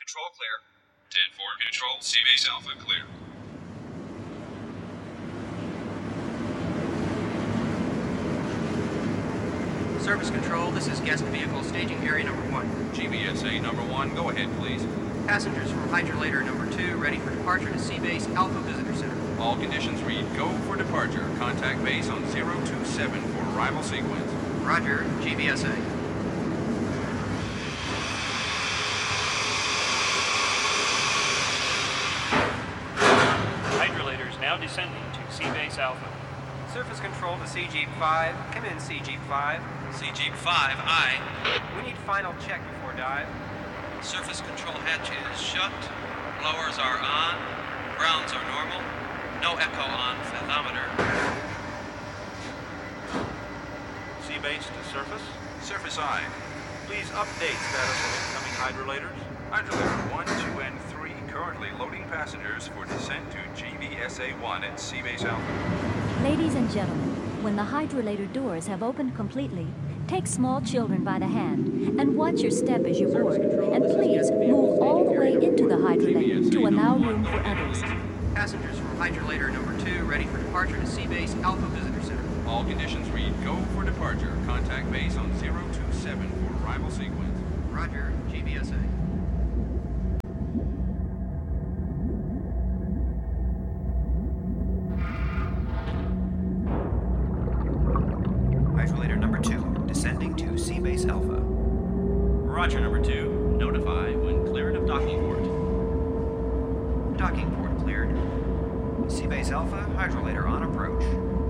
Control clear. 10-4 control, C-Base Alpha clear. Service Control, this is guest vehicle staging area number 1. GBSA number 1, go ahead, please. Passengers from hydrolator number 2 ready for departure to C-Base Alpha Visitor Center. All conditions read go for departure. Contact base on 027 for arrival sequence. Roger, GBSA. Hydrolators now descending to C-Base Alpha. Surface Control to CG 5. Come in, CG 5. CG 5, aye. We need final check before dive. Surface control hatch is shut. Blowers are on. Grounds are normal. No echo on fathometer. C-Base to surface. Surface I. Please update status of incoming hydrolators. Hydrolator 1, 2, and 3 currently loading passengers for descent to GBSA 1 at C-Base Alpha. Ladies and gentlemen, when the hydrolator doors have opened completely, take small children by the hand and watch your step as you board. And please move all the way into the hydrolator to allow room for others. Passengers from hydrolator number 2 ready for departure to C-Base Alpha Visitor Center. All conditions read go for departure. Contact base on 027 for arrival sequence. Roger, GBSA. Hydrolator number 2, descending to C-Base Alpha. Roger, number 2. Notify when cleared of docking port. Docking port cleared. C-Base Alpha, hydrolator on approach.